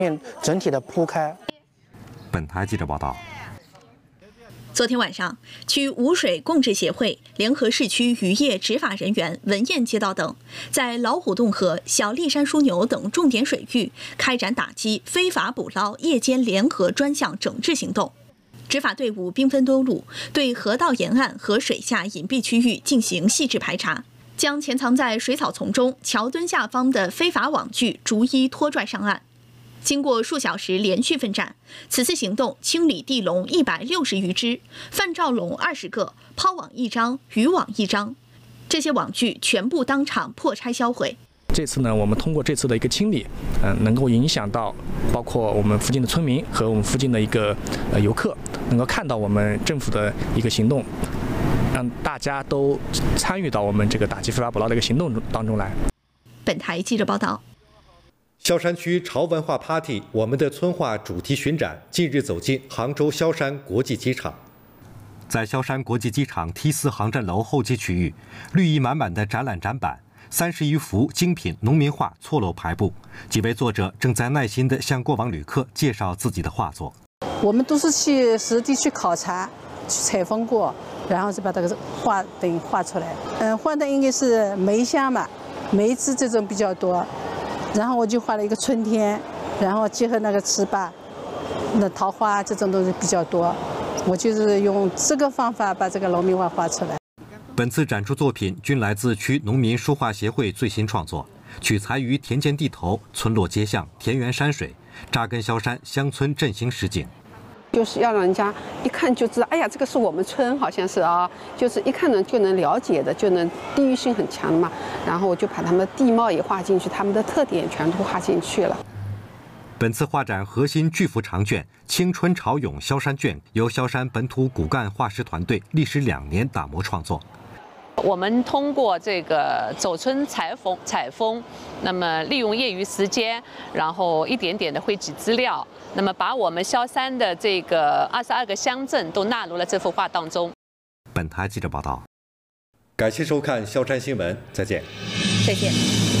整体的铺开。 本台记者报道。 昨天晚上，区污水共治协会、联合市区渔业执法人员、文堰街道等，在老虎洞河、小栗山枢纽等重点水域开展打击非法捕捞夜间联合专项整治行动。执法队伍兵分多路，对河道沿岸和水下隐蔽区域进行细致排查，将潜藏在水草丛中、桥墩下方的非法网具逐一拖拽上岸。经过数小时连续奋战，此次行动清理地笼160余只，泛罩笼20个，抛网1张，渔网1张。这些网具全部当场破拆销毁。 这次呢，我们通过这次的一个清理，能够影响到包括我们附近的村民和我们附近的一个游客，能够看到我们政府的一个行动，让大家都参与到我们这个打击非法捕捞的一个行动当中来。 本台记者报道。 萧山区潮文化 Party 我们的村话主题巡展近日走进杭州萧山国际机场。 在萧山国际机场 T4 航站楼候机区域，绿意满满的展览展板，30余幅精品农民画错落排布，几位作者正在耐心地向过往旅客介绍自己的画作。 我们都是去实地去考察、去采风过，然后就把这个画等于画出来。画的应该是梅香吧，梅枝这种比较多。然后我就画了一个春天，然后结合那个糍粑、那桃花这种都是比较多。我就是用这个方法把这个农民画画出来。 本次展出作品均来自区农民书画协会最新创作，取材于田间地头、村落街巷、田园山水，扎根萧山乡村振兴实景。 就是要让人家一看就知道，哎呀，这个是我们村，好像是啊，就是一看呢就能了解的，就能地域性很强的嘛。然后我就把他们的地貌也画进去，他们的特点全都画进去了。 本次画展核心巨幅长卷《青春潮涌萧山卷》由萧山本土骨干画师团队历时2年打磨创作。 我们通过这个走村采风，那么利用业余时间，然后一点点的汇集资料，那么把我们萧山的这个22个乡镇都纳入了这幅画当中。 本台记者报道。 感谢收看萧山新闻，再见。 再见。